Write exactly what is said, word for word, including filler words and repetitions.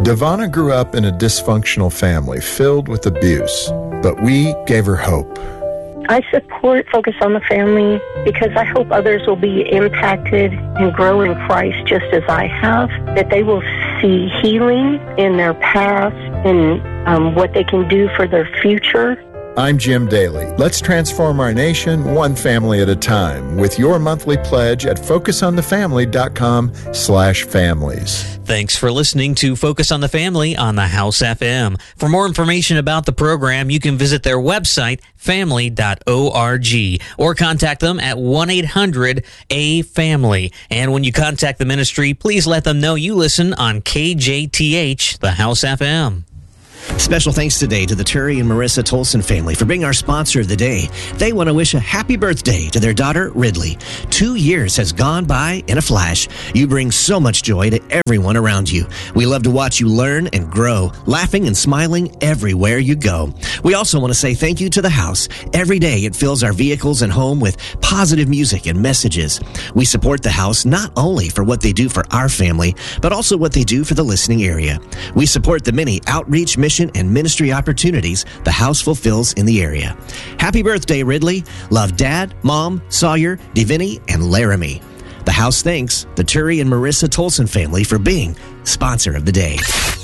Devonna grew up in a dysfunctional family filled with abuse, but we gave her hope. I support Focus on the Family because I hope others will be impacted and grow in Christ just as I have, that they will see healing in their past and um, what they can do for their future. I'm Jim Daly. Let's transform our nation one family at a time with your monthly pledge at focusonthefamily.com slash families. Thanks for listening to Focus on the Family on the House F M. For more information about the program, you can visit their website, family dot org, or contact them at one eight hundred A family. And when you contact the ministry, please let them know you listen on K J T H, the House F M. Special thanks today to the Terry and Marissa Tolson family for being our sponsor of the day. They want to wish a happy birthday to their daughter, Ridley. Two years has gone by in a flash. You bring so much joy to everyone around you. We love to watch you learn and grow, laughing and smiling everywhere you go. We also want to say thank you to the house. Every day it fills our vehicles and home with positive music and messages. We support the house not only for what they do for our family, but also what they do for the listening area. We support the many outreach missions and ministry opportunities the house fulfills in the area. Happy birthday, Ridley. Love Dad, Mom, Sawyer, Divinny, and Laramie. The house thanks the Terry and Marissa Tolson family for being sponsor of the day.